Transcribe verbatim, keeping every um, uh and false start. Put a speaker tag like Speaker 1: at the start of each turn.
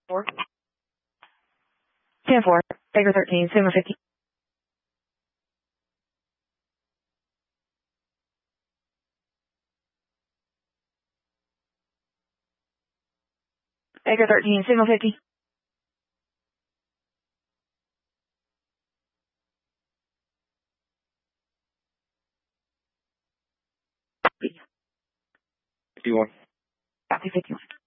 Speaker 1: Four. ten four. Baker thirteen. Sigma fifty. Baker thirteen. Sigma fifty.
Speaker 2: fifty-one.
Speaker 1: Copy fifty-one.